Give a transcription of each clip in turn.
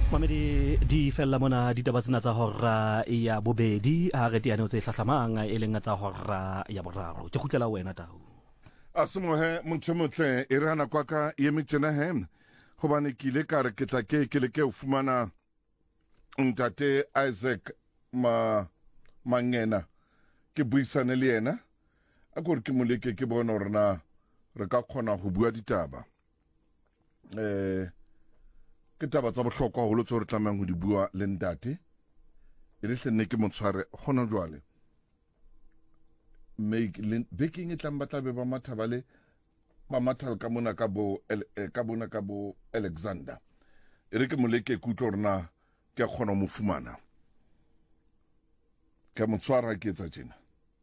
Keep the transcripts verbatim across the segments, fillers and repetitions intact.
Mamedi di fella mona ditaba tsena tsa hora ya bobedi ha re tiane o tse hlahlamang e leng tsa hora ya boraro ke khutlela wena Tau Asimohe motsemotle e rana kwaka ye metsena hem hobane ke ile ka re ke tla ke ke le ke o fumana ntate Isaac ma mangena ke buisane le yena a gore ke moleke ke bona hore na re ka khona go bua ditaba eh ke taba tsa bohlokwa ho lo tsore tlamang ho di bua le ntate e le hlenne ke motshware gona jwale make baking e tlang batla be ba mathabale ba mathal ka mona ka bo ka bona ka bo Alexander e re ke moleke ke utlo rena ke khona mo fumana ke motshwara ke etsa tjena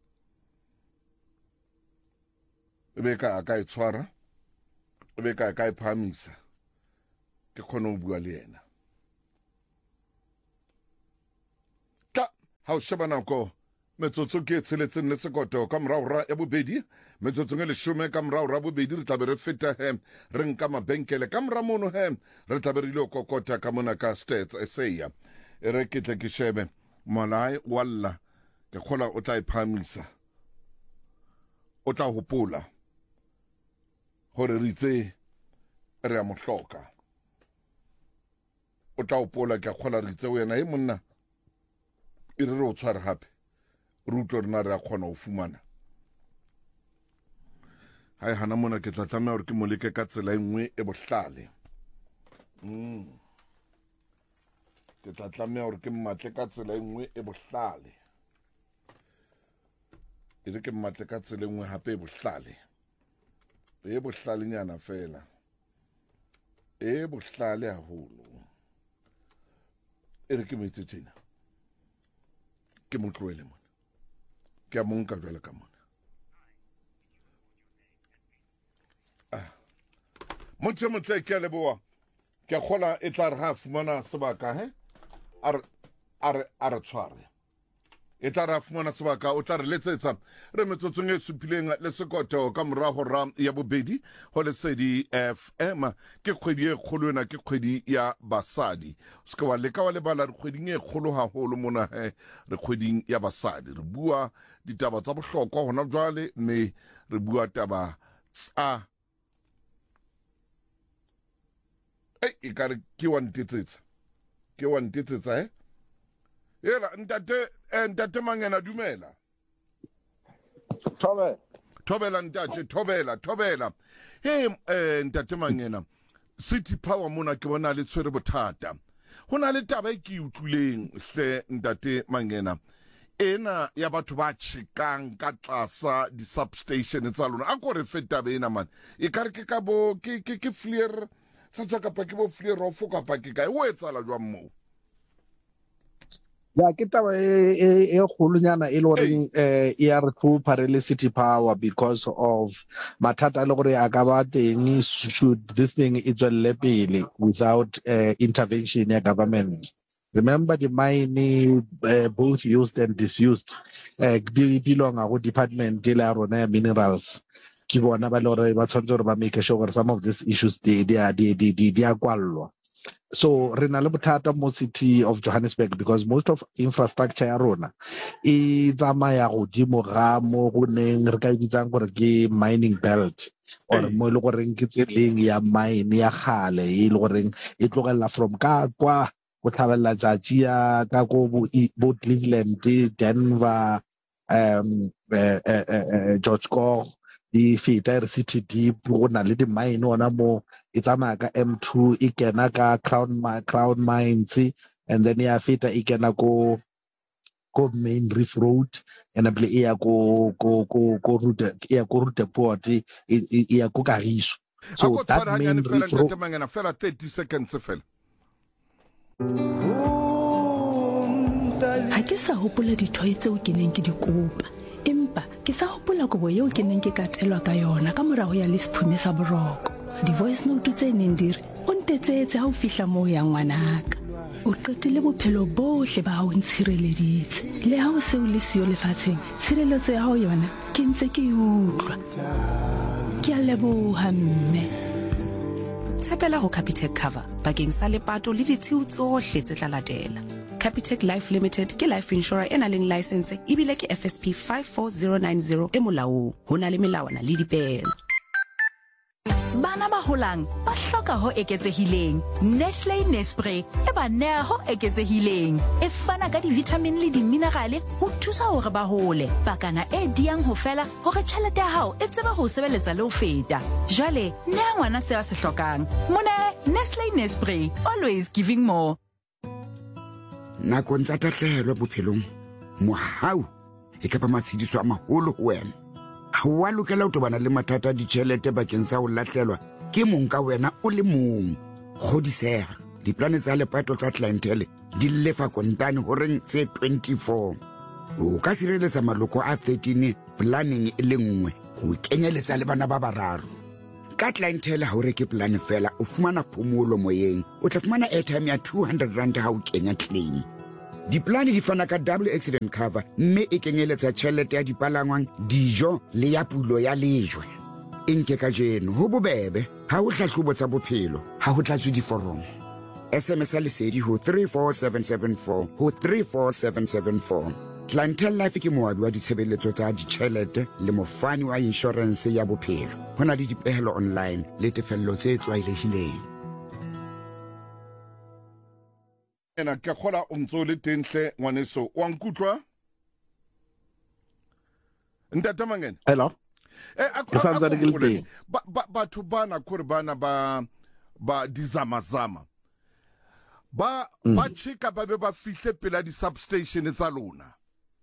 e be ka ka e tshwara e be ka ka e phamisa ke khona o bua le yena ka ha o shebana ko metsotso ke tsheletseng le sekoto ka mraura ya bobedi metsotso le shome ka mraura bobedi re tlabe re feta hem re nka mabenkele ka mra mono hem re tlabe re ile kokota ka mona ka Stats Isaiah e re ke tle ke shebe malai walla ke khola o tla iphamisa o tla hopola hore re itse re a mohloka o tla hopola ke khola re itse wena e monna e re o tshware hape ruto rena re a khona o fumana hai hana mona ke tla tlamela hore ke moleke ka tsela engwe e bohlale mm ke tla tlamela hore ke mmatle ka tsela engwe e bohlale e re ke mmatle ka tsela engwe hape e bohlale e bohlale nyana fela e bohlale haholo e re ke metse tjena ke motloele mona ke a monka jwale ka mona ah motho motle ke le boa ke khola e tla re ha fumana sebaka he ar ar ar tshware e tla ra fumana sebaka o tla re letsetsa re metsotsong e supileng le sekoto ka mora hora ya bobedi ho le sedi F M ke kgwedi e kgolwana ke kgwedi ya basadi ska wa le ka wa le bala re kgweding e kgolo haholo mona he re kgweding ya basadi re bua ditaba tsa bohlokwa hona jwale mme re bua taba tsa e e ka re ke wa ntetsetsa ke wa ntetsetsa he Ela ntate ntate mangena dumela Thobe Thobela ntate Thobela Thobela he eh ntate mangena City Power mona ke bona le tshwere bothata hona le taba e ke utluleng hle ntate mangena ena ya batho ba tshekang ka tlasa di substation tsa lona a gore feta be ena man e ka re ke ka bo ke ke ke fleer sa tsaka pa ke bo fleer of ka pa ke ka o etsala jwa mo ya ke taba e e kgolonyana e le gore eh e re tlhopha re le City Power because of mathata le gore a ka ba teng should this thing e tswelle pele without uh, intervention ya government. Remember the mine uh, both used and disused uh, di belong go department de la rona minerals ke bona ba le gore ba tshwanetse gore ba make sure gore some of these issues they they they they they are kwallwa. So re na le bothata mo city of Johannesburg because most of infrastructure ya rona e tsamaya godimo ga mo go neng re ka bitsang gore ke mining belt or mo le gore ke tseleng ya mine ya gale e le gore e tlogela from ka kwa go tlhabela tsatsi ya ka go bo Cleveland, Denver, um uh, uh, uh, George Gore di feta re city deep go na le di mine ona mo e tsamaya ka M two e kena ka crown crown mines and then ya feta e kena ko ko main reef road and able e ya ko ko ko ko route e ya ko route port e ya ko Kagiso so that main reef road mangena fela thirty seconds fela ha ke sa hopola dithoe tseo ke neng ke di kopa empa ke sa hopola go boyo ke neng ke ka tselwa ka yona ka morago ya lesiphume sa boroko di voice note tse neng dire o ntetsetse ha o fihla mo ya ngwanaka o qetile bophelo bohle ba ho ntshireleditse le ha o se o le sio lefatsheng tshireletso ya hao yona ke ntse ke utlwa ke a leboha mme tshepela ho Capitec Cover bakeng sa lepato le ditshiu tsohle tse tla latela. Capitec Life Limited ke life insurer e nang le license ebile ke F S P five four zero nine zero e molaong. Ho na le melawana le dipehelo. Bana ba holang ba hloka ho eketsehileng. Nestlé Nespray e ba nea ho eketsehileng. E fana ka di-vitamin le di-minerale ho thusa hore ba hole. Bakana e diang ho fela hore tjhelete ya hao e tseba ho sebeletsa le ho feta. Jwale nea ngwana se a se hlokang. Mona Nestlé Nespray, always giving more. Nakong tsa tahlehelo bophelong, mohau e ka ba matshidiso a maholo ho wena. Ha wa lokela ho tobana le mathata a ditjhelete bakeng sa ho lahlelwa ke mong ka wena o le mong. Kgodiseha, diplane tsa lepato tsa clientele di lefa kontane horeng tse twenty-four. O ka sireletsa maloko a thirteen planning e le nngwe ho kenyeletsa le bana ba bararo. Ka clientele ha o reke plan fela o fumana phomolo moyeng, o tla fumana airtime ya two hundred rand ha o kenya claim. Diplane di fana ka double accident cover mme e kenyeletsa tjhelete ya dipalangwang, dijo le ya pulo ya lejwe. Enke ka jeno ho bobebe ha o hlahlobo tsa bophelo ha ho tlatswe diforomo. S M S lesedi ho three four seven seven four ho three four seven seven four. Clientele Life ke moabi wa ditshebeletso tsa ditjhelete le mofani wa insurance ya bophelo. Hona le dipehelo online le tefello tse tlwaelehileng. Ena ke khola o ntso le tenhle ngwaneso wa nkutlwa Ntata Mangena. Hello. Eh Ke sa ntse ke le teng. ba ba- batho bana kore bana ba ba dizamazama ba ba chika ba be ba fihle pela di substation tsa lona.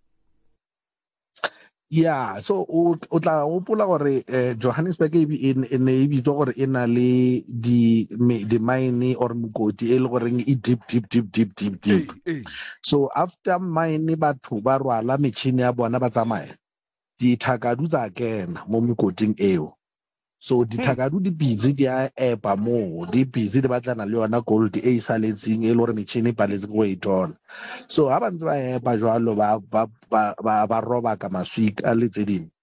Yeah, so o o tla hopola gore eh, Johannesburg e in in e bitso gore e na le di me- di mine or mokoti e le goreng e deep deep deep deep deep Eh deep. eh So after mine batho ba rwala metšhini ya bona ba tsamaya, dithakadu tsa kena mo mekoting eo. So dithakadu di busy di a epa mo, di busy di batlana le yona gold e isaletseng e le gore metšhini e paletse go e thola. So ha ba ntse ba epa jwalo ba ba ba ba ba roba ka maswika le tse ding.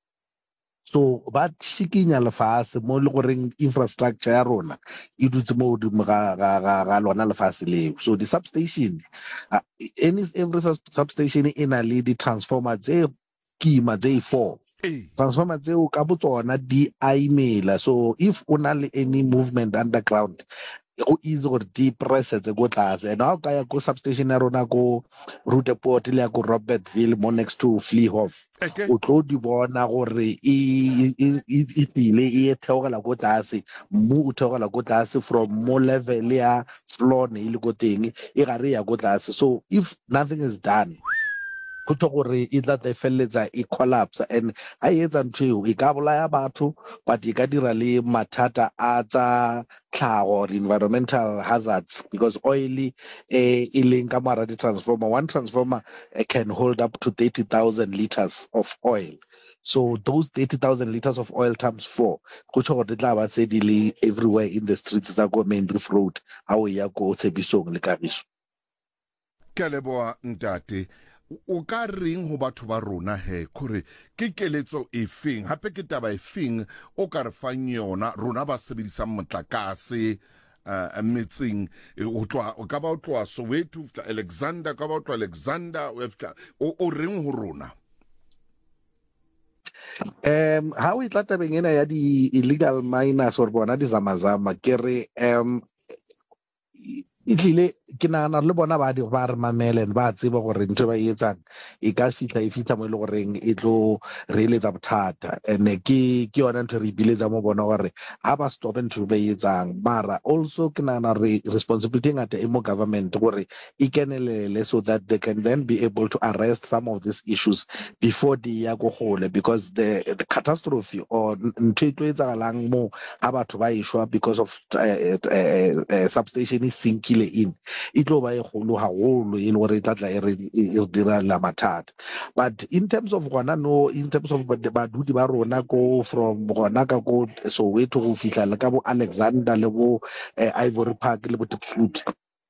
So ba shikinya lefase mo le goreng infrastructure ya rona e dutse mo godimo ga ga ga ga lona lefase leo. So the substation uh, any every sus- substation e na le di transformer tse kima tse four. eh Transformer tseo ka botsona di a imela. So if o na le any movement underground go easy gore di pressetse go tlase. And ha o ka ya go substation ya rona go Roodepoort le ya go Robertville mo next to Vleehof, okay o tlo di bona gore e e e e pile e theogela go tlase, mmu o theogela go tlase from mo level ya floor ne ile go teng e gare ya go tlase. So if nothing is done, go tlo gore e tla te felletsa e collapse, and ha e etsa ntho eo e ka bolaya batho but e ka dira le mathata a tsa tlhago or environmental hazards, because oil e e leng ka mara di transformer, one transformer eh, can hold up to thirty thousand liters of oil. So those thirty thousand liters of oil times four go tšho gore di tla ba tse di le everywhere in the streets tsa go Main Reef Road ha o ya go Tshebisong le Kagiso. ke a leboha ntate. O ka reng ho batho ba rona he kore ke keletso e feng hape ke taba e feng o ka re fang yona rona ba sebedisang motlakase uh, metseng eh, o tloa o ka ba o tloa Soweto o fihla Alexander ka ba o tloa Alexander o fihla o o reng ho rona. Um ha o itla tabeng ena ya di illegal miners or bona di zamazama ke re um e tlile ke nagana le bona ba di ba re mamele ba tseba gore ntho ba e etsang e ka fitla e fitla mo ile goreng e tlo re eletsa bothata, and ke ke yona ntho re biletsa mo bona gore ha ba stop ntho ba e etsang. Mara also ke nagana re responsibility ngata e mo government gore e kenelele so that they can then be able to arrest some of these issues before di ya go gole, because the the catastrophe or ntho e tlo etsagalang mo ha batho ba ishwa because of uh, uh, uh, substation is sinkile in it tlo ba e golo haholo e le gore e tla tla e re e re dira la mathata. But in terms of gona no in terms of badudi ba rona go from gona ka go Soweto go fihla le ka bo Alexander le bo eh, Ivory Park le bo Diepsloot,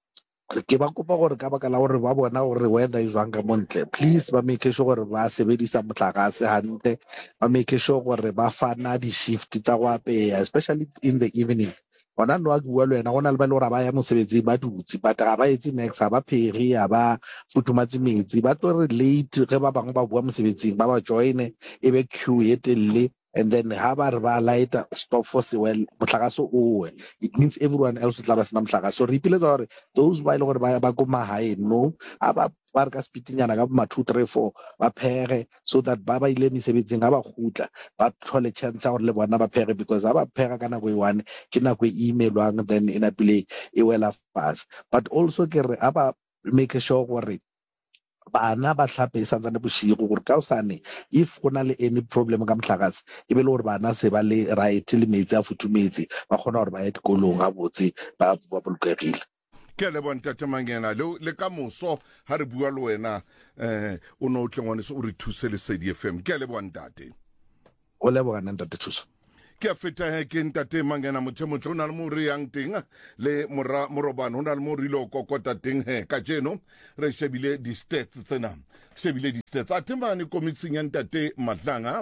ke ba kopa gore ka baka la gore ba bona gore weather e jwang ka montle, please ba make sure gore ba sebedisa motlakase hantle, ba make sure gore ba fana di-shift tsa go apeya, especially in the evening. Ona no a bua le wena go na le ba le gore ba ya mosebetsing ba dutse, but ga ba etse next, ga ba phege, ga ba futumatse metsi, ba tlo re late ge ba bangwe ba bua mosebetsing, ba ba joine e be queue e telele, and then ha ba re ba lighta stop for sewell motlakase owe, it means everyone else tla ba sena motlakase. So re ipiletsa gore those ba ile gore ba ba go mahae no a ba ba re ka speedinyana ka ma two three four ba phege, so that ba ba ile mesebetsing ga ba gutla ba thole chance ya gore le bona ba phege, because ha ba phega ka nako e one ke nako e emailwang, then in a play e wela fast. But also ke re a ba make sure gore bana ba tlhape sa tsane bosigo gore ka osane if go na le any problem ka motlakase e be le gore bana se ba le right le metsi a futumetse ba kgona gore ba ye dikolong a botse ba ba bolokegile. Ke le bona Tate Mangena le ka moso ha re bua le wena eh o no tlengwane se o re thuse le Lesedi F M. Ke le bona Tate o le bona Ntate Thuso ke a feta he ke Ntate Mangena mothemotle o na le mo re yang teng le mora morobano o na le mo re lo kokota teng he ka jeno re shebile di stats tsena shebile di stats a tembane komitsing ya Ntate Matlanga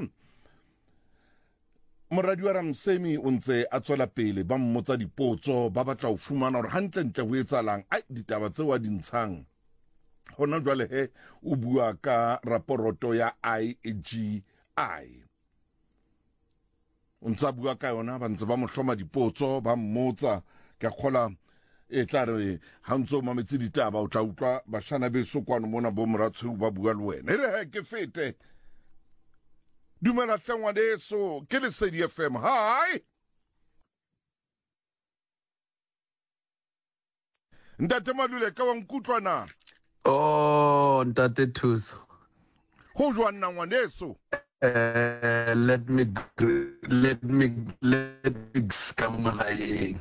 moradi wa Ramsemi o ntse a tswela pele ba mmotsa dipotso ba batla o fumana gore hantle ntle go etsalang ai ditaba tse wa dintshang hona jwale he o bua ka raporoto ya I G I o ntse bua ka yona ba ntse ba mohloma dipotso ba mmotsa ke kgola e tla re ha ntse o mametse ditaba o tla utlwa bashana beso kwano mona bo moratshwe ba bua le wena e re ke fete dumela tlengwa deso ke Lesedi F M. Hi Ntate Madule ka wa nkutlwa na oh Ntate Thuso go jwana na ngwaneso uh, let me let me let me skamalaeng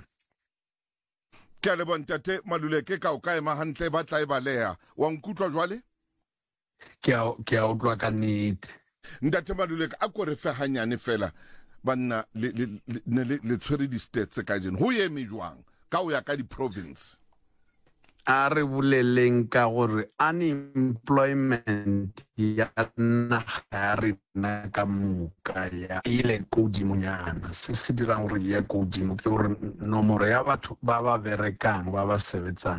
ke le bona Ntate Madule ke ka o ka ema hantle ba tla e baleha wa nkutlwa jwale ke a ke a utlwa ka nnete Ntate Madule a go re fe hanyane fela banna le le le tshwere di states ka jeno ho ye mejwang ka o ya ka di province a re buleleng ka gore unemployment ya naga re na ka moka ya ile kodimonyana se se dirang gore ya kodimo ke gore nomoro ya batho ba ba berekang ba ba sebetsang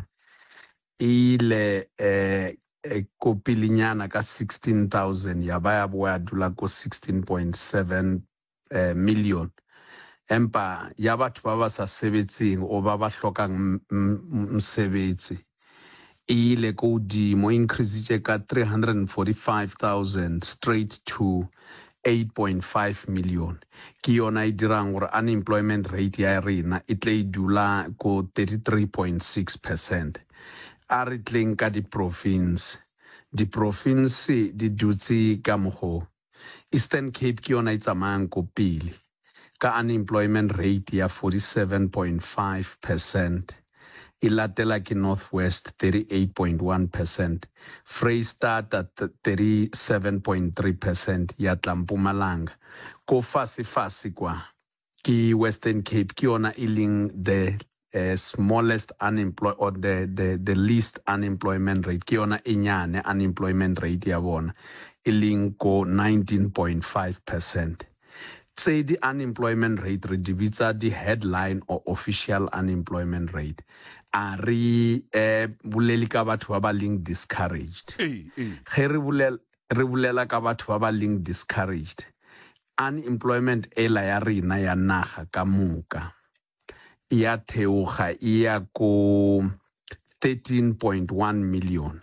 ile eh ko pilinyana ka sixteen thousand ya ba ya boa dula ko sixteen point seven eh, million empa ya batho ba ba sa sebetseng o ba ba hlokang msebetsi ile ko di mo increase ka three hundred forty-five thousand straight to eight point five million ki yona e dirang gore unemployment rate ya rena e tle dula ko thirty-three point six percent a re tleng ka di province di province di dutse ka mogo Eastern Cape ke yona e tsamayang ko pele ka unemployment rate ya forty-seven point five percent e latela ke Northwest thirty-eight point one percent Freystata thirty-seven point three percent ya tla Mpumalanga ko fase fase kwa ke Western Cape ke yona e leng the Uh, smallest unemployed or the, the the least unemployment rate ke yona enyane unemployment rate ya bona e leng ko nineteen point five percent tse di unemployment rate re dibitsa di headline or official unemployment rate a re eh buleli ka batho ba ba leng discouraged ge re bulela re bulela ka batho ba ba leng discouraged unemployment ela ya rena ya naga ka moka ya theoga ya ko thirteen point one million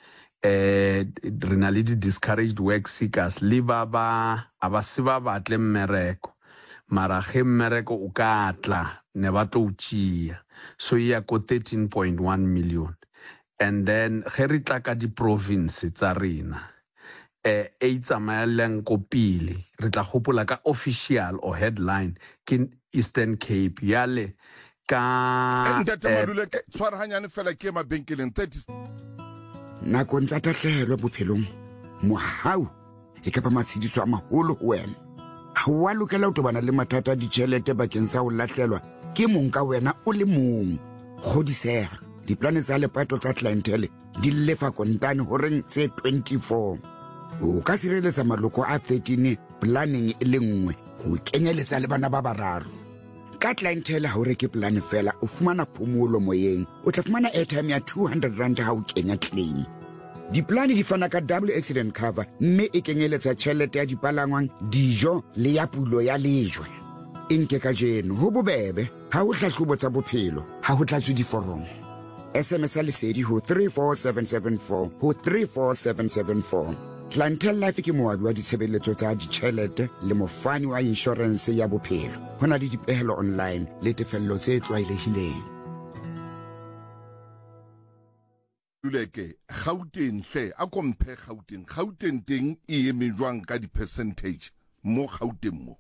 eh rena le di discouraged work seekers le ba ba aba se ba batle mmereko mara ge mmereko o ka atla ne ba tlo utšia so ya ko thirteen point one million and then ge re tla ka di province tsa rena eh e tsamaelang ko pele re tla gopola ka official or headline ke Eastern Cape yale ka Ntate Madule ke tshwara hanyane fela ke mabenkeleng thirty nako ntsa tatlhelwa bophelong mohau e ka ba matshidiso a maholo ho wena ha wa lokela o tobana le mathata a ditšhelete bakeng sa ho latlhelwa ke mong ka wena o le mong godiseha diplane tsa lepato tsa clientele di lefa kontane horeng tse twenty-four. O ka sireletsa maloko a thirteen planning e le nngwe ho kenyeletsa le bana ba bararo. Ka clientele ha o reke plan fela o fumana phomolo moyeng, o tla fumana airtime ya two hundred rand ha o kenya claim. Diplane di fana ka double accident cover mme e kenyeletsa tjhelete ya dipalangwang, dijo le ya pulo ya lejwe. Inke ka jeno ho bobebe ha o hlahlobo tsa bophelo ha ho tlatswe diforomo. S M S lesedi ho three four seven seven four ho three four seven seven four. Clientele Life ke moabi wa ditshebeletso tsa ditjhelete le mofani wa insurance ya bophelo. Hona le dipehelo online le tefello tse tlwaelehileng. Luleke Gauteng hle a compare Gauteng Gauteng teng e eme jwang ka di percentage mo Gauteng mo.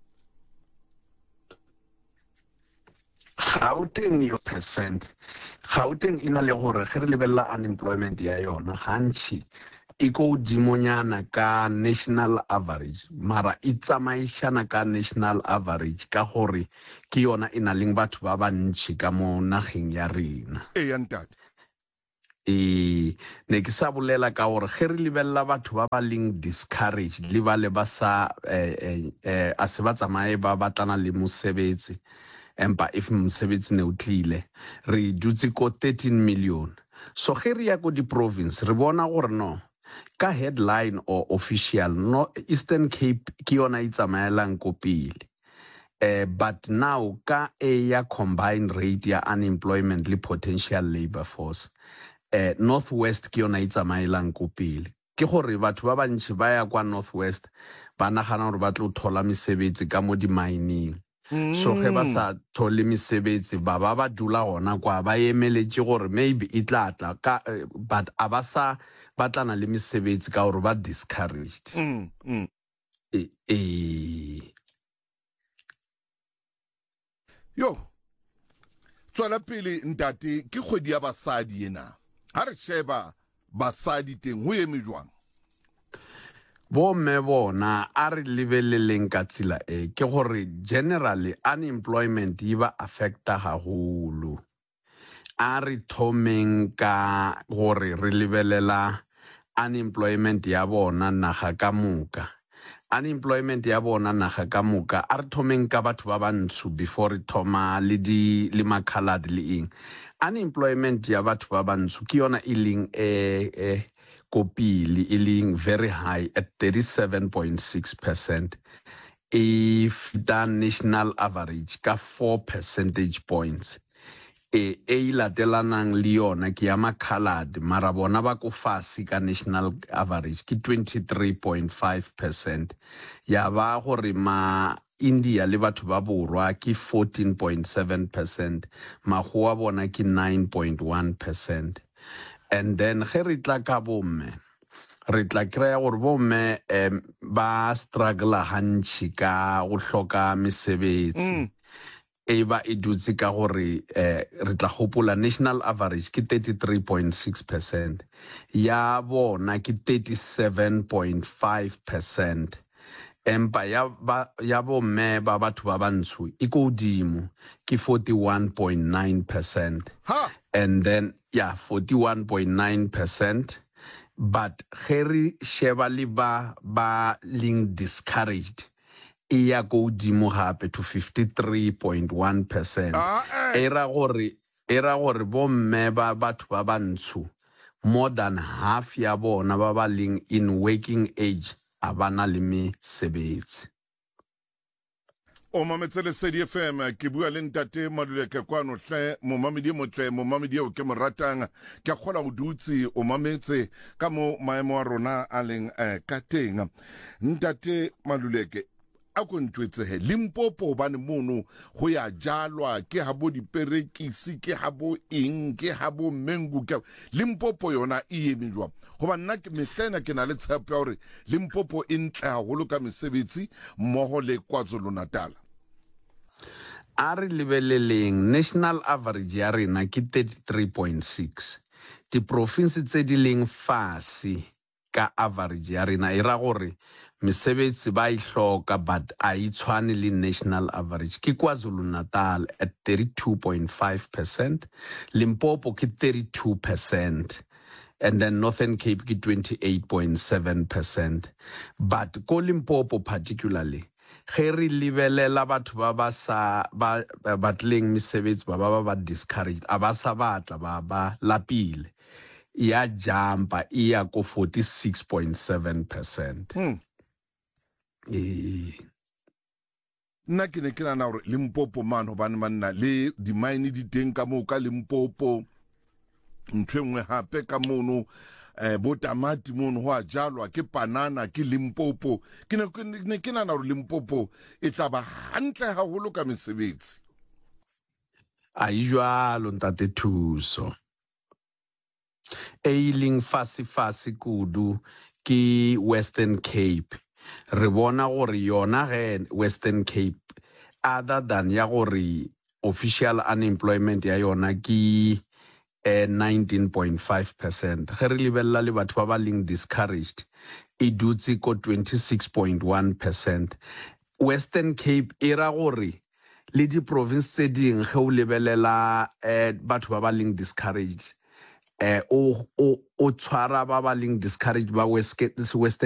Gauteng yo percent Gauteng ina le gore ge re lebella unemployment ya yona gantsi e go dimonyana ka national average, mara e tsamaishana ka national average ka gore ke yona ina leng batho ba bantsi ka mo nageng ya rena. E ya ntate e ne ke sa bolela ka gore ge re lebella batho ba ba leng discouraged le ba le ba sa eh eh a se ba tsamaye ba batlana le mosebetsi empa if mosebetsi ne o tlile re dutse ko thirteen million. So ge re ya ko di province re bona gore no ka headline or official no Eastern Cape ke yona e tsamaelang ko pele. Uh, but now ka e ya combined rate ya unemployment le potential labor force uh, Northwest ke yona e tsamaelang ko pele. Ke gore batho ba bantsi ba ya kwa Northwest ba nagana gore ba tlo thola mesebetsi ka mo di mining. Mm. So ge ba sa thole mesebetsi ba ba ba dula gona kwa ba emeletse gore maybe it tla tla ka uh, but abasa batlana le mesebetsi ka gore ba discouraged. Mm. Mm. E, e Yo, tswela pele ntate ke kgwedi ya basadi ena. Ha re sheba basadi teng ho eme jwang? Bo me bona a re lebeleleng ka tsela e ke gore generally unemployment e ba affecta haholo. A re thomeng ka gore re lebelela unemployment ya bona naga ka moka. Unemployment ya bona naga ka moka a re thomeng ka batho ba bantsho before re thoma le di le makhaladi le eng. Unemployment ya batho ba bantsho ke yona e leng eh eh kopili e leng very high at thirty-seven point six percent. E fita national average ka four percentage points. E e latelanang le yona ke ya makhaladi mara bona ba ko fase ka national average ke twenty-three point five percent. Ya ba gore ma India le batho ba borwa ke fourteen point seven percent, magoa bona ke nine point one percent. And then ge re tla ka bomme re tla kry-a gore bomme um, ba struggle hantši ka go hloka mesebetsi. Mm. E ba e dutse ka gore eh, re tla gopola national average ke thirty-three point six percent, ya bona ke thirty-seven point five percent. Empa ya ba ya bomme ba batho ba bantsho e ko dimo ke forty-one point nine percent. Ha! And then yeah, forty-one point nine percent. But Harry Shevali ba ba ling discouraged e ya go dimo hape to fifty-three point one percent. Era gore era gore bomme ba batho ba bantsho more than half ya bona ba ba ling in working age abana le mesebetsi. O mametsele Sedi F M ke bua le ntate Maluleke kwano hle mo mamedi motle mo mamedi o ke mo ratang ke kgola go dutse o mametse ka mo maemo a rona a leng eh, ka teng. Ntate Maluleke a go ntwetse he Limpopo bane mono go ya jalwa ke habo diperekisi ke habo eng ke habo mengu ke Limpopo yona e eme jwa go ba nna ke metlena ke na le tshepo ya gore Limpopo e ntle haholo ka mesebetsi mmogo le KwaZulu Natal. A re lebeleleng national average ya rena ke thirty-three point six. Di province tse di leng fase ka average ya rena e ra gore mesebetsi ba e hloka but a e tshwane le national average ke KwaZulu-Natal at thirty-two point five percent, Limpopo ke thirty-two percent, and then Northern Cape ke twenty-eight point seven percent. But ko Limpopo particularly ge re lebelela batho ba ba sa ba batleng mesebetsi ba ba ba discouraged a ba sa batla ba ba lapile ya jumpa ia ko forty-six point seven percent. Hmm. Eh, nna ke ne ke nana gore Limpopo man hobane manna le di-mine di teng ka moo ka Limpopo ntho e nngwe hape ka mono eh bo tamati mono ho a jalwa ke panana ke Limpopo ke ne ke nana gore Limpopo e tla ba hantle haholo ka mesebetsi a jwalo ntate Thuso e leng fase fase kudu ke Western Cape. Re bona gore yona ge Western Cape other than ya gore official unemployment ya yona ke eh, nineteen point five percent. Ge re lebella le batho ba ba leng discouraged e dutse ko twenty-six point one percent. Western Cape e ra gore le di province tse ding ge o lebelela eh, batho ba ba leng discouraged eh, o, o, o tshwara ba ba leng discouraged ba Western